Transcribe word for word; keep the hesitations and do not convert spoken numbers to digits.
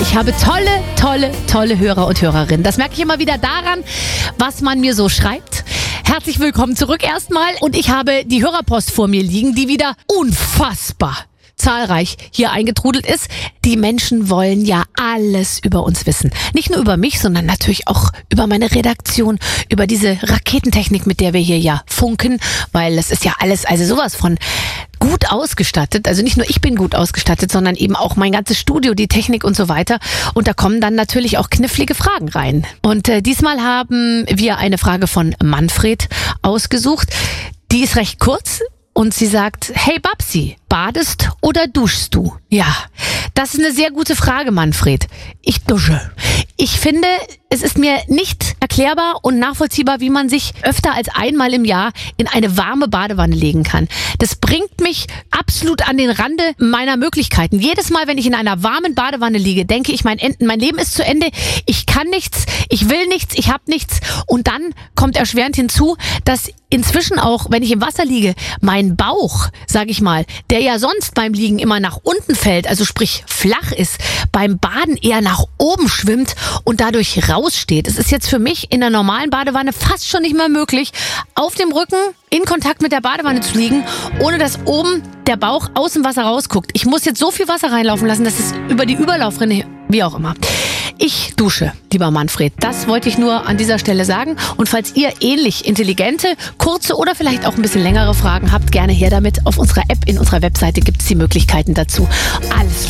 ich habe tolle, tolle, tolle Hörer und Hörerinnen. Das merke ich immer wieder daran, was man mir so schreibt. Herzlich willkommen zurück erstmal. Und ich habe die Hörerpost vor mir liegen, die wieder unfassbar zahlreich hier eingetrudelt ist. Die Menschen wollen ja alles über uns wissen. Nicht nur über mich, sondern natürlich auch über meine Redaktion, über diese Raketentechnik, mit der wir hier ja funken, weil es ist ja alles, also sowas von gut ausgestattet. Also nicht nur ich bin gut ausgestattet, sondern eben auch mein ganzes Studio, die Technik und so weiter. Und da kommen dann natürlich auch knifflige Fragen rein. Und äh, diesmal haben wir eine Frage von Manfred ausgesucht. Die ist recht kurz. Und sie sagt, hey Babsi, badest oder duschst du? Ja, das ist eine sehr gute Frage, Manfred. Ich dusche. Ich finde, es ist mir nicht erklärbar und nachvollziehbar, wie man sich öfter als einmal im Jahr in eine warme Badewanne legen kann. Das bringt mich absolut an den Rande meiner Möglichkeiten. Jedes Mal, wenn ich in einer warmen Badewanne liege, denke ich, mein, Ende, mein Leben ist zu Ende. Ich kann nichts, ich will nichts, ich habe nichts. Und dann kommt erschwerend hinzu, dass inzwischen auch, wenn ich im Wasser liege, mein Bauch, sage ich mal, der ja sonst beim Liegen immer nach unten fällt, also sprich flach ist, beim Baden eher nach oben schwimmt und dadurch raussteht. Es ist jetzt für mich in der normalen Badewanne fast schon nicht mehr möglich, auf dem Rücken in Kontakt mit der Badewanne zu liegen, ohne dass oben der Bauch aus dem Wasser rausguckt. Ich muss jetzt so viel Wasser reinlaufen lassen, dass es über die Überlaufrinne, wie auch immer. Ich dusche, lieber Manfred. Das wollte ich nur an dieser Stelle sagen. Und falls ihr ähnlich intelligente, kurze oder vielleicht auch ein bisschen längere Fragen habt, gerne her damit. Auf unserer App, in unserer Webseite gibt es die Möglichkeiten dazu. Alles